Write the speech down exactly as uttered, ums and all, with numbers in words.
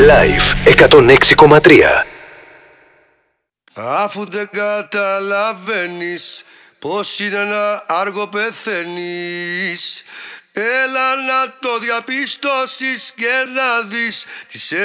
Live εκατόν έξι κόμμα τρία. Αφού δεν καταλαβαίνεις πως είναι να άργο πεθαίνεις, έλα να το διαπιστώσεις και να δεις τις